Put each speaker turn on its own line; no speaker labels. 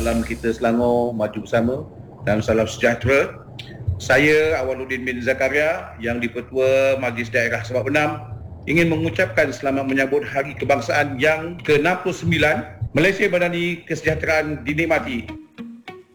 salam kita Selangor maju bersama dan salam sejahtera. Saya Awaluddin bin Zakaria yang di-Pertua Majlis Daerah Sabak Benam ingin mengucapkan selamat menyambut Hari Kebangsaan yang ke-69. Malaysia Madani kesejahteraan dinikmati.